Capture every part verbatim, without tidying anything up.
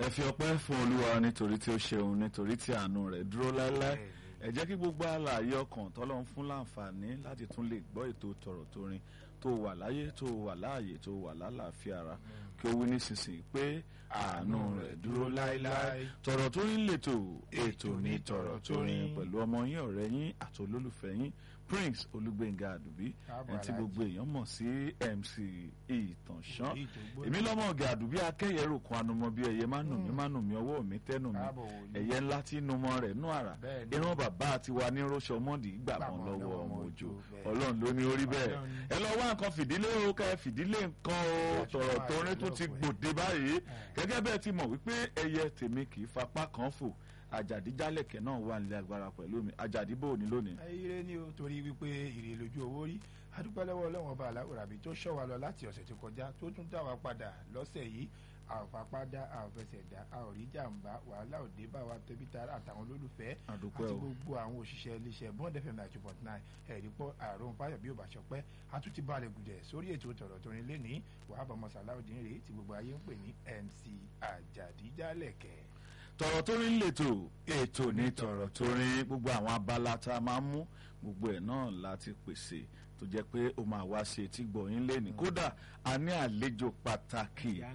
ẹ fi ọpẹ́ fún Olúwa nítorí tí ó ṣeun, nítorí tí àánú rẹ̀ dúró láéláé. Ẹ jẹ́ kí gbogbo alààyè ọkàn tọ́lọ́run fún láǹfààní láti tún lè gbọ́ ètò tọ̀rọ̀ torin tó wà láyé, tó wà láàyè, tó wà lálàáfíà ara, kí ó wí nísinsìnyí pé àánú rẹ̀ dúró láéláé. Tọ̀rọ̀ torin lètò, ètò ní tọ̀rọ̀ torin pẹ̀lú ọmọ yín, ọ̀rẹ́ yín àti olólùfẹ́ yín Prince Olúgbénga Àdùbí, ẹni tí gbogbo èèyàn mọ̀ sí M C Ìtànṣán. Èmi lọ́mọ ọ̀gá Àdùbí akẹ́yẹ̀rò kan anumọ bí ẹyẹ má nù mí má nù mí ọwọ́ mi tẹ́nu mi, ẹ̀yẹ ńlá tí numọ rẹ̀ nú àrà, ìran bàbá tiwa ní rọ́ṣọ mọ́ndì gbà mọ́ lọ́wọ́ ọmọ òjò, Ọlọ́run ló ní orí bẹ́ẹ̀. Ẹ lọ wá nǹkan fìdílé o, ká ẹ fìdílé nǹkan o, tọ̀rọ̀ torin tún ti gbòde báyìí. Gẹ́gẹ́ bẹ́ẹ̀ ti mọ̀ wípé ẹyẹ tèmi kì í fapá kan fò. Àjàdí Jálẹ̀kẹ̀ náà wà nílé agbára pẹ̀lú mi. Àjàdí bò ní lónìí. Ire ni o, torí wípé ire lójú owó rí. Adúpẹ́ lọ́wọ́ Ọlọ́run ọba aláwòrábí tó ṣọ́ wa lọ láti ọ̀sẹ̀ tó kọjá tó tún dá wa padà lọ́sẹ̀ yìí. A ò fapá dá, a ò fẹsẹ̀ dá, a ò rí jàǹbá, wàhálà òde bá wa tẹbí tara àtàwọn olólùfẹ́ àti gbogbo àwọn òṣìṣẹ́ iléeṣẹ́ Bond F M ninety point nine ẹ̀rí pọ̀ àrùn fáyọ̀ bí ò bá ṣọpẹ́. A tún ti balẹ̀ gùdẹ̀ sórí ètò tọ̀rọ̀ torin lénìí. Wàhábà ọmọ Sàláùdín rèé tí gbogbo ayé ń pè ní M C Àjàdí Jálẹ̀kẹ̀. Tọ̀rọ̀ torin lètò, ètò ní tọ̀rọ̀ torin, gbogbo àwọn abala tá a máa ń mú gbogbo ẹ̀ náà láti pèsè tó jẹ́ pé ó máa wá ṣe tí gbọ̀yìn lé ní. Kódà a ní àlejò pàtàkì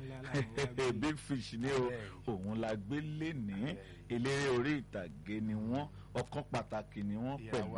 big fish ní o, òun la gbé lé ní eléré orí ìtàgé ni wọ́n, ọ̀kan pàtàkì ni wọ́n pẹ̀lú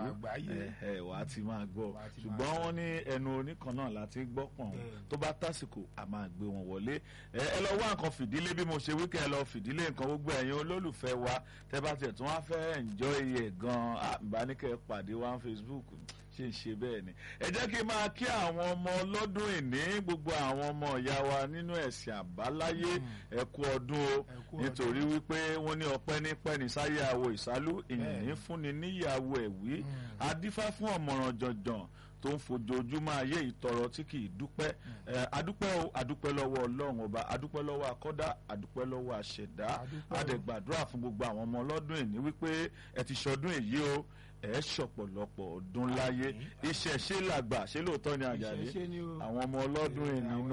ẹ̀ wà á ti máa gbọ́, ṣùgbọ́n wọ́n ní ẹnu oníkan náà láti gbọ́ pọ̀n, tó bá tásìkò a máa gbé wọn wọlé. ẹ lọ wá nǹkan fìdílé bí mo ṣe wí kẹ́ ẹ lọ fìdílé nǹkan. Gbogbo ẹ̀yin olólùfẹ́ wa tẹ́ bá tiẹ̀ tún wá fẹ́ enjoy ẹ̀ gan-an àbáníkẹ́ pàdé wa ní Facebook ṣe ń ṣe bẹ́ẹ̀ ni. Ẹ jẹ́ kí n máa kí àwọn ọmọ ọlọ́dún ìní, gbogbo àwọn ọmọ ìyá wa nínú ẹ̀sìn àbáláyé ẹ kú ọdún o, nítorí wípé wọ́n ní ọpẹ́ ní pẹ́ni sáyé àwọ̀ ìsálú, ìyìn fúnni níyàwó ẹ̀wí, adífá fún ọ̀mọ̀ràn jọ̀jọ̀n tó ń fojoojúmọ́ ayé ìtọrọ tí kì í dúpẹ́. adúpẹ́ o, adúpẹ́ lọ́wọ́ Ọlọ́run ọba, adúpẹ́ lọ́wọ́ akọ́dá, adúpẹ́ lọ́wọ́ àṣẹ̀dá, adẹ̀gbàdúrà fún gbogbo àwọn ọmọ ọlọ́dún ìní wípé ẹ ti ṣọdún èyí o, ẹ ṣọ̀pọ̀lọpọ̀ ọdún láyé. Iṣẹ́ ṣe làgbà, ṣé lóòótọ́ ni Àjàdí? Àwọn ọmọ ọlọ́dún ẹ̀ nínú.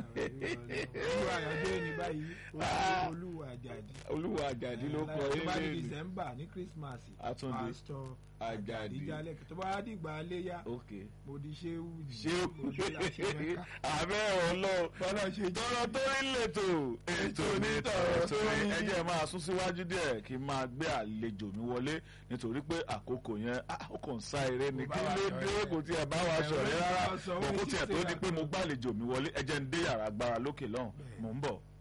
Olúwa Àjàdí ní báyìí, Olúwa Àjàdí. Olúwa Àjàdí ló kọ ilé. Tó bá di ní December ní Christmas, Àtúndé Pastor Àjàdí Jálẹ̀kẹ̀. Tó bá dìgbà léyà, mo di ṣéwù. ṣéwù àbẹ́ ọlọ́ tọrọ torin lètò, ètò ní tọrọ torin. ẹ jẹ́ máa sún síwájú díẹ̀ kí n máa gbé àlejò mi wọlé nítorí pé àkókò yẹn ó kàn ń sá eré ni. Kí ló dé kò tiẹ̀ bá wa ṣọ̀rẹ́ rárá, kò tiẹ̀ tó di pé mo gbàlejò mi wọlé. Ẹ jẹ́ ń dé yàrá agbára lókè lọ́hùn, mò ń bọ̀.